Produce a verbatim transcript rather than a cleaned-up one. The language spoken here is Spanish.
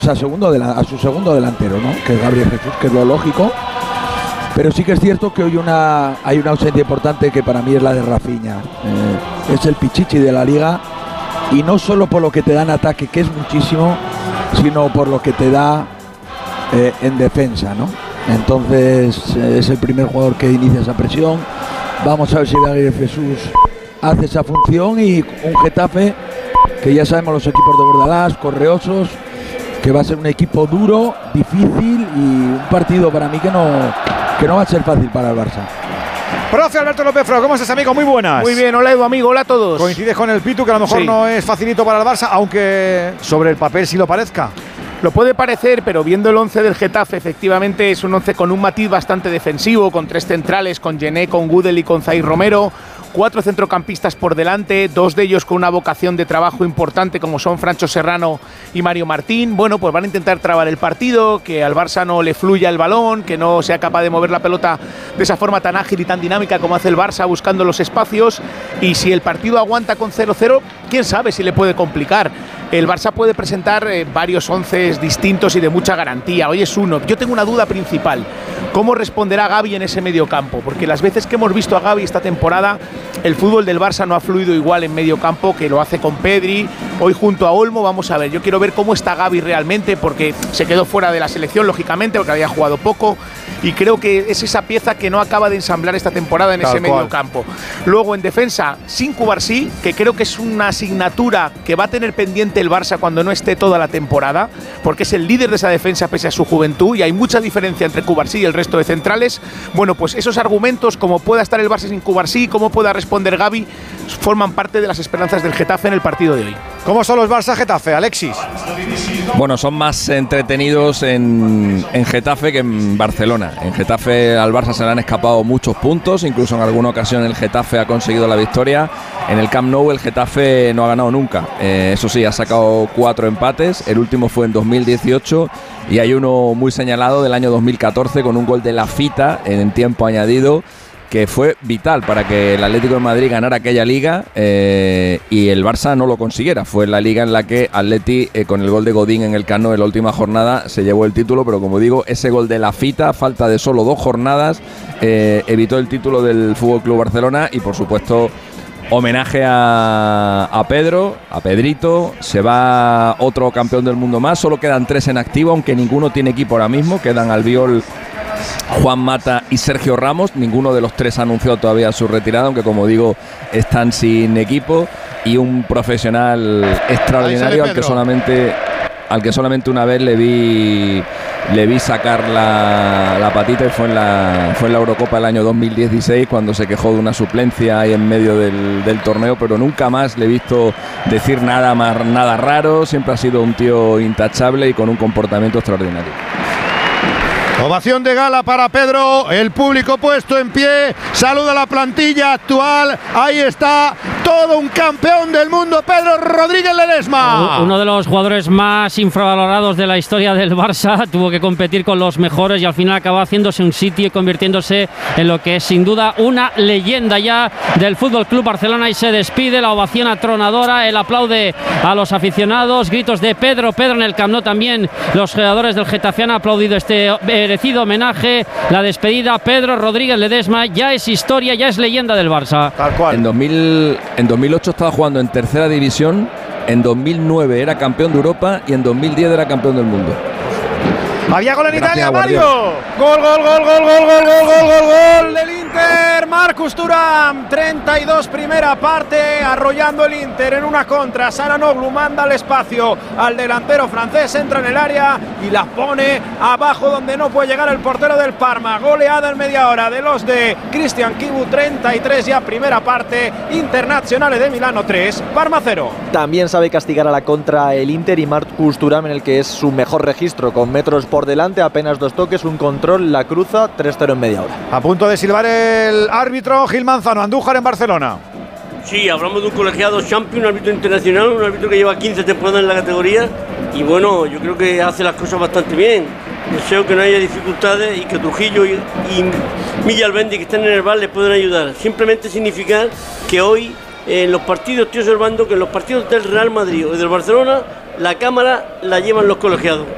a, segundo a su segundo delantero, ¿no? Que es Gabriel Jesús, que es lo lógico. Pero sí que es cierto que hoy una, hay una ausencia importante que para mí es la de Rafinha. Eh, es el pichichi de la liga, y no solo por lo que te da en ataque, que es muchísimo, sino por lo que te da eh, en defensa, ¿no? Entonces eh, es el primer jugador que inicia esa presión. Vamos a ver si Gabriel Jesús hace esa función, y un Getafe que ya sabemos los equipos de Bordalás, correosos, que va a ser un equipo duro, difícil, y un partido para mí que no, que no va a ser fácil para el Barça. Profe Alberto López Fro, ¿cómo estás, amigo? Muy buenas. Muy bien, hola Edu, amigo, hola a todos. Coincides con el Pitu, que a lo mejor sí. no es facilito para el Barça, aunque sobre el papel sí lo parezca. Lo puede parecer, pero viendo el once del Getafe, efectivamente es un once con un matiz bastante defensivo, con tres centrales, con Gené, con Gudel y con Zaire Romero. Cuatro centrocampistas por delante, dos de ellos con una vocación de trabajo importante, como son Francho Serrano y Mario Martín. Bueno, pues van a intentar trabar el partido, que al Barça no le fluya el balón, que no sea capaz de mover la pelota de esa forma tan ágil y tan dinámica como hace el Barça, buscando los espacios. Y si el partido aguanta con cero cero, quién sabe si le puede complicar. El Barça puede presentar eh, varios onces distintos y de mucha garantía. Hoy es uno. Yo tengo una duda principal. ¿Cómo responderá Gavi en ese medio campo? Porque las veces que hemos visto a Gavi esta temporada, el fútbol del Barça no ha fluido igual en medio campo, que lo hace con Pedri. Hoy junto a Olmo, vamos a ver. Yo quiero ver cómo está Gavi realmente, porque se quedó fuera de la selección, lógicamente, porque había jugado poco. Y creo que es esa pieza que no acaba de ensamblar esta temporada en Tal ese cual. medio campo. Luego en defensa, sin Cubarsí, que creo que es una asignatura que va a tener pendiente el Barça cuando no esté toda la temporada, porque es el líder de esa defensa pese a su juventud, y hay mucha diferencia entre Cubarsí y el resto de centrales. Bueno, pues esos argumentos, como pueda estar el Barça sin Cubarsí, cómo pueda responder Gavi, forman parte de las esperanzas del Getafe en el partido de hoy. ¿Cómo son los Barça-Getafe, Alexis? Bueno, son más entretenidos en, en Getafe que en Barcelona. En Getafe al Barça se le han escapado muchos puntos, incluso en alguna ocasión el Getafe ha conseguido la victoria. En el Camp Nou el Getafe no ha ganado nunca. Eh, eso sí, ha sacado cuatro empates, el último fue en dos mil dieciocho, y hay uno muy señalado del año dos mil catorce con un gol de Lafita en tiempo añadido, que fue vital para que el Atlético de Madrid ganara aquella liga eh, y el Barça no lo consiguiera. Fue la liga en la que Atleti, eh, con el gol de Godín en el Camp Nou en la última jornada, se llevó el título, pero como digo, ese gol de Lafita, a falta de solo dos jornadas, eh, evitó el título del F C Barcelona. Y por supuesto, homenaje a, a Pedro, a Pedrito. Se va otro campeón del mundo más. Solo quedan tres en activo, aunque ninguno tiene equipo ahora mismo. Quedan Albiol, Juan Mata y Sergio Ramos. Ninguno de los tres ha anunciado todavía su retirada, aunque como digo, están sin equipo. Y un profesional extraordinario al que solamente al que solamente una vez le vi le vi sacar la, la patita, y fue en la fue en la Eurocopa del año dos mil dieciséis, cuando se quejó de una suplencia ahí en medio del, del torneo, pero nunca más le he visto decir nada más, nada raro. Siempre ha sido un tío intachable y con un comportamiento extraordinario. Ovación de gala para Pedro, el público puesto en pie, saluda a la plantilla actual, ahí está, todo un campeón del mundo, Pedro Rodríguez Ledesma. Uno de los jugadores más infravalorados de la historia del Barça, tuvo que competir con los mejores y al final acabó haciéndose un sitio y convirtiéndose en lo que es sin duda una leyenda ya del F C Barcelona, y se despide, la ovación atronadora, el aplaude a los aficionados, gritos de Pedro, Pedro en el Camp Nou. También los jugadores del Getafe han aplaudido este merecido homenaje, la despedida. Pedro Rodríguez Ledesma ya es historia, ya es leyenda del Barça. Tal cual. En, dos mil, en dos mil ocho estaba jugando en tercera división, en dos mil nueve era campeón de Europa y en dos mil diez era campeón del mundo. Había gol en Gracias, Italia, Guardiola. Mario. Gol, gol, gol, gol, gol, gol, gol, gol, gol, gol del Inter. Marcus Thuram, treinta y dos primera parte, arrollando el Inter en una contra. Saranoglu manda al espacio al delantero francés, entra en el área y la pone abajo donde no puede llegar el portero del Parma. Goleada en media hora de los de Cristian Chivu, treinta y tres ya primera parte. Internazionale de Milano tres, Parma cero. También sabe castigar a la contra el Inter, y Marcus Thuram, en el que es su mejor registro, con metros por delante, apenas dos toques, un control, la cruza, tres cero en media hora. A punto de silbar el árbitro Gil Manzano, Andújar en Barcelona. Sí, hablamos de un colegiado champion, un árbitro internacional, un árbitro que lleva quince temporadas en la categoría, y bueno, yo creo que hace las cosas bastante bien. Deseo que no haya dificultades y que Trujillo y, y Milla Albendi, que están en el bar, les pueden ayudar. Simplemente significa que hoy en los partidos, estoy observando que en los partidos del Real Madrid o del Barcelona, la cámara la llevan los colegiados.